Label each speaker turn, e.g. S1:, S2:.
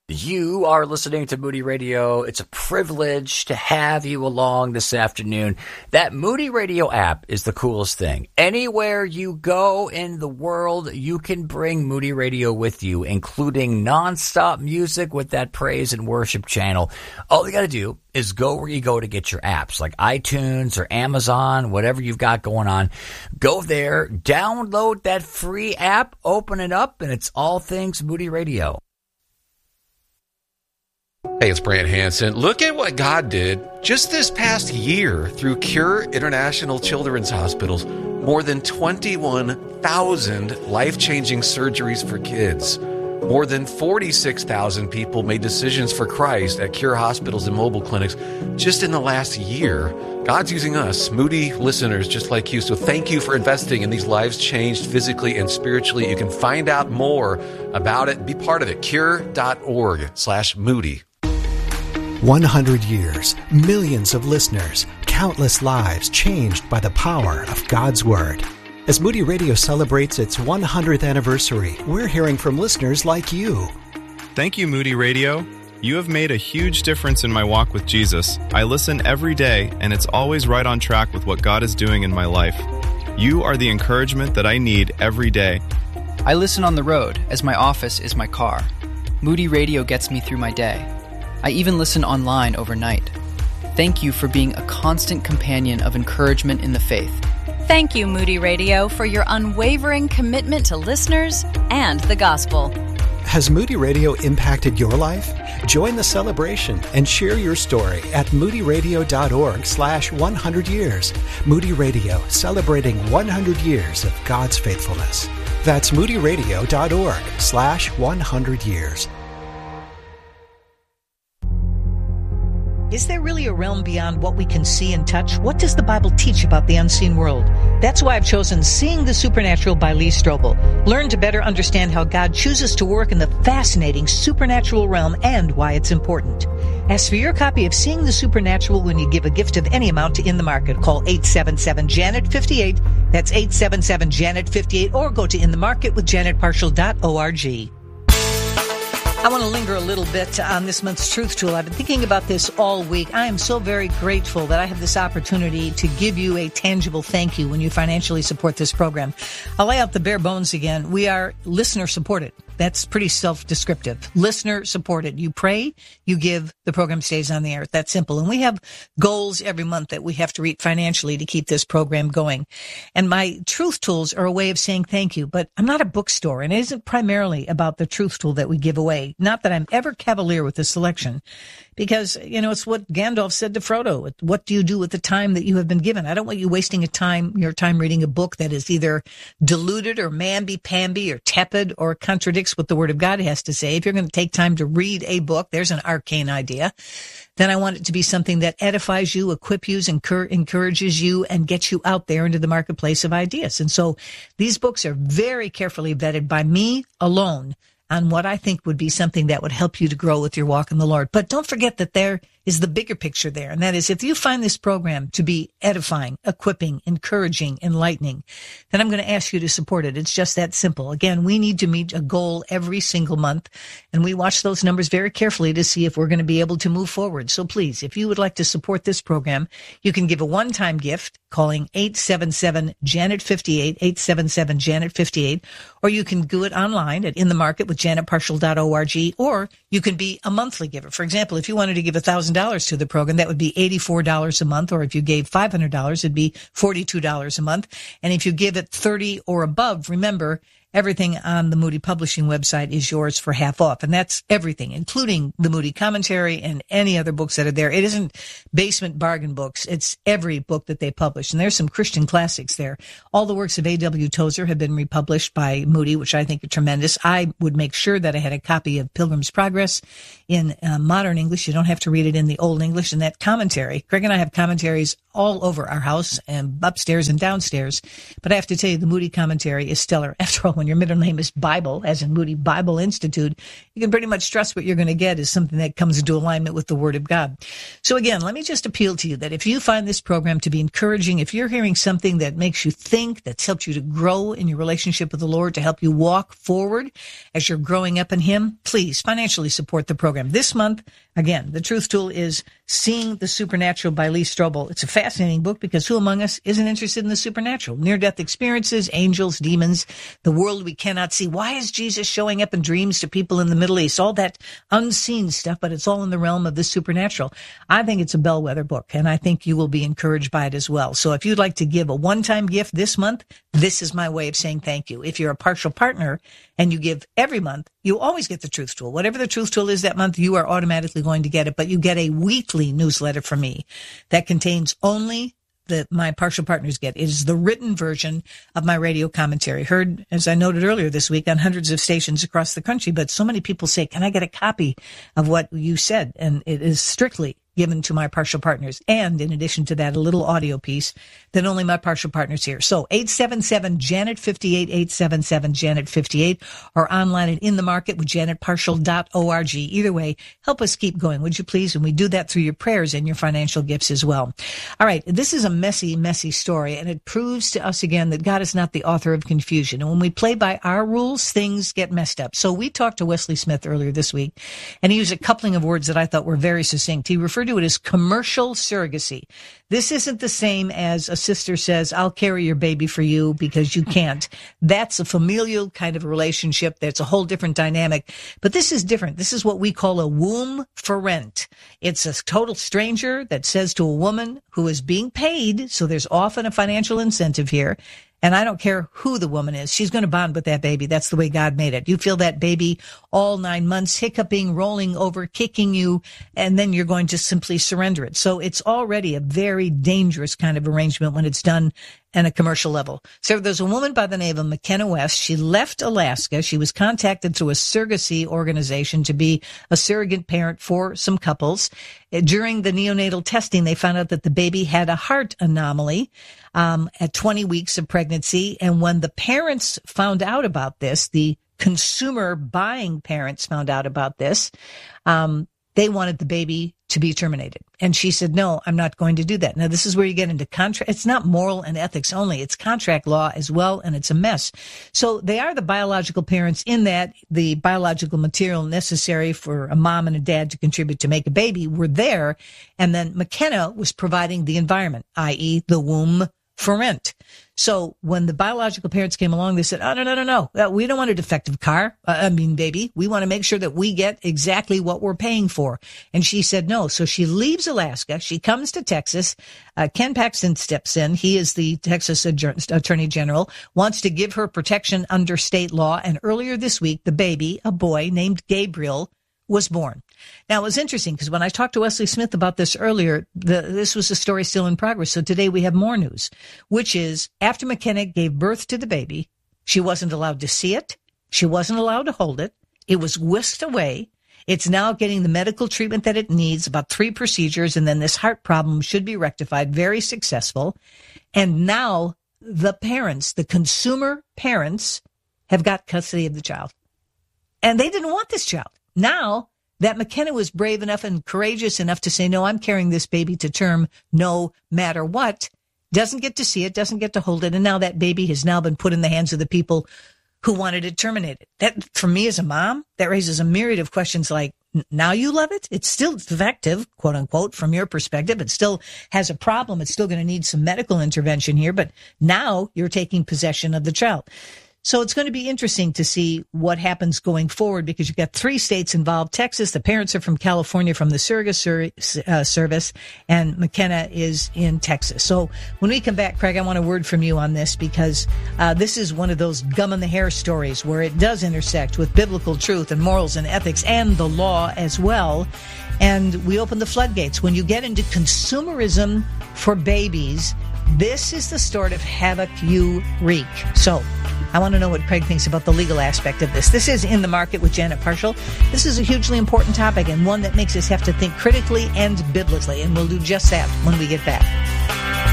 S1: You are listening to Moody Radio. It's a privilege to have you along this afternoon. That Moody Radio app is the coolest thing. Anywhere you go in the world, you can bring Moody Radio with you, including nonstop music with that praise and worship channel. All you got to do is go where you go to get your apps, like iTunes or Amazon, whatever you've got going on. Go there, download that free app, open it up, and it's all things Moody Radio.
S2: Hey, it's Brant Hansen. Look at what God did just this past year through Cure International Children's Hospitals. More than 21,000 life-changing surgeries for kids. More than 46,000 people made decisions for Christ at Cure hospitals and mobile clinics just in the last year. God's using us, Moody listeners just like you. So thank you for investing in these lives changed physically and spiritually. You can find out more about it. Be part of it. Cure.org/Moody.
S3: 100 years, millions of listeners, countless lives changed by the power of God's Word. As Moody Radio celebrates its 100th anniversary, we're hearing from listeners like you.
S4: Thank you, Moody Radio. You have made a huge difference in my walk with Jesus. I listen every day, and it's always right on track with what God is doing in my life. You are the encouragement that I need every day.
S5: I listen on the road, as my office is my car. Moody Radio gets me through my day. I even listen online overnight. Thank you for being a constant companion of encouragement in the faith.
S6: Thank you, Moody Radio, for your unwavering commitment to listeners and the gospel.
S3: Has Moody Radio impacted your life? Join the celebration and share your story at moodyradio.org/100 years. Moody Radio, celebrating 100 years of God's faithfulness. That's moodyradio.org/100 years.
S7: Is there really a realm beyond what we can see and touch? What does the Bible teach about the unseen world? That's why I've chosen Seeing the Supernatural by Lee Strobel. Learn to better understand how God chooses to work in the fascinating supernatural realm and why it's important. Ask for your copy of Seeing the Supernatural when you give a gift of any amount to In the Market. Call 877-JANET-58. That's 877-JANET-58, or go to inthemarketwithjanetparshall.org. I want to linger a little bit on this month's Truth Tool. I've been thinking about this all week. I am so very grateful that I have this opportunity to give you a tangible thank you when you financially support this program. I'll lay out the bare bones again. We are listener supported. That's pretty self-descriptive. Listener supported. You pray, you give, the program stays on the air. It's that simple. And we have goals every month that we have to reach financially to keep this program going. And my Truth Tools are a way of saying thank you. But I'm not a bookstore, and it isn't primarily about the Truth Tool that we give away. Not that I'm ever cavalier with the selection, because, you know, it's what Gandalf said to Frodo. What do you do with the time that you have been given? I don't want you wasting your time reading a book that is either diluted or mamby-pamby or tepid or contradicts what the Word of God has to say. If you're going to take time to read a book, there's an arcane idea, then I want it to be something that edifies you, equips you, encourages you, and gets you out there into the marketplace of ideas. And so these books are very carefully vetted by me alone on what I think would be something that would help you to grow with your walk in the Lord. But don't forget that there is the bigger picture there. And that is, if you find this program to be edifying, equipping, encouraging, enlightening, then I'm going to ask you to support it. It's just that simple. Again, we need to meet a goal every single month, and we watch those numbers very carefully to see if we're going to be able to move forward. So please, if you would like to support this program, you can give a one-time gift calling 877-JANET-58, 877-JANET-58, or you can do it online at inthemarketwithjanetparshall.org, or you can be a monthly giver. For example, if you wanted to give $1,000 to the program, that would be $84 a month, or if you gave $500, it'd be $42 a month. And if you give it 30 or above, remember, everything on the Moody Publishing website is yours for half off. And that's everything, including the Moody commentary and any other books that are there. It isn't basement bargain books. It's every book that they publish. And there's some Christian classics there. All the works of A.W. Tozer have been republished by Moody, which I think are tremendous. I would make sure that I had a copy of Pilgrim's Progress in modern English. You don't have to read it in the Old English. And that commentary, Greg and I have commentaries all over our house and upstairs and downstairs. But I have to tell you, the Moody commentary is stellar. After all, when your middle name is Bible, as in Moody Bible Institute, you can pretty much trust what you're going to get is something that comes into alignment with the Word of God. So again, let me just appeal to you that if you find this program to be encouraging, if you're hearing something that makes you think, that's helped you to grow in your relationship with the Lord, to help you walk forward as you're growing up in Him, please financially support the program. This month, again, the Truth Tool is Seeing the Supernatural by Lee Strobel. It's a fascinating book because who among us isn't interested in the supernatural? Near-death experiences, angels, demons, the world we cannot see. Why is Jesus showing up in dreams to people in the Middle East? All that unseen stuff, but it's all in the realm of the supernatural. I think it's a bellwether book, and I think you will be encouraged by it as well. So if you'd like to give a one-time gift this month, this is my way of saying thank you. If you're a partial partner and you give every month, you always get the Truth Tool. Whatever the Truth Tool is that month, you are automatically going to get it, but you get a weekly newsletter from me that contains only that my partial partners get. It is the written version of my radio commentary, heard, as I noted earlier this week, on hundreds of stations across the country. But so many people say, can I get a copy of what you said? And it is strictly given to my partial partners. And in addition to that, a little audio piece that only my partial partners hear. So 877-JANET-58, 877-JANET-58, or online at In the Market with janetpartial.org. Either way, help us keep going, would you please? And we do that through your prayers and your financial gifts as well. All right, this is a messy, messy story, and it proves to us again that God is not the author of confusion. And when we play by our rules, things get messed up. So we talked to Wesley Smith earlier this week, and he used a coupling of words that I thought were very succinct. He referred to it as commercial surrogacy. This isn't the same as a sister says, I'll carry your baby for you because you can't. That's a familial kind of relationship. That's a whole different dynamic. But this is different. This is what we call a womb for rent. It's a total stranger that says to a woman who is being paid, so there's often a financial incentive here, and I don't care who the woman is, she's going to bond with that baby. That's the way God made it. You feel that baby all 9 months, hiccuping, rolling over, kicking you, and then you're going to simply surrender it. So it's already a very dangerous kind of arrangement when it's done at a commercial level. So there's a woman by the name of McKenna West. She left Alaska. She was contacted through a surrogacy organization to be a surrogate parent for some couples. During the neonatal testing, they found out that the baby had a heart anomaly at 20 weeks of pregnancy. And when the parents found out about this, the consumer buying parents found out about this, they wanted the baby to be terminated. And she said, no, I'm not going to do that. Now, this is where you get into contract. It's not moral and ethics only. It's contract law as well, and it's a mess. So they are the biological parents in that the biological material necessary for a mom and a dad to contribute to make a baby were there. And then McKenna was providing the environment, i.e. the womb for rent. So when the biological parents came along, they said, oh, no. We don't want a defective baby. We want to make sure that we get exactly what we're paying for. And she said no. So she leaves Alaska. She comes to Texas. Ken Paxton steps in. He is the Texas Attorney General, wants to give her protection under state law. And earlier this week, the baby, a boy named Gabriel, was born. Now, it was interesting because when I talked to Wesley Smith about this earlier, this was a story still in progress. So today we have more news, which is after McKenna gave birth to the baby, she wasn't allowed to see it. She wasn't allowed to hold it. It was whisked away. It's now getting the medical treatment that it needs, about 3 procedures, and then this heart problem should be rectified, very successful. And now the parents, the consumer parents, have got custody of the child. And they didn't want this child. Now that McKenna was brave enough and courageous enough to say, no, I'm carrying this baby to term no matter what, doesn't get to see it, doesn't get to hold it. And now that baby has now been put in the hands of the people who wanted it terminated. That, for me as a mom, that raises a myriad of questions like, now you love it? It's still defective, quote unquote, from your perspective. It still has a problem. It's still going to need some medical intervention here. But now you're taking possession of the child. So it's going to be interesting to see what happens going forward because you've got 3 states involved. Texas, the parents are from California from the surrogate service, and McKenna is in Texas. So when we come back, Craig, I want a word from you on this because this is one of those gum in the hair stories where it does intersect with biblical truth and morals and ethics and the law as well. And we open the floodgates. When you get into consumerism for babies, this is the sort of havoc you wreak. So I want to know what Craig thinks about the legal aspect of this. This is In the Market with Janet Parshall. This is a hugely important topic and one that makes us have to think critically and biblically, and we'll do just that when we get back.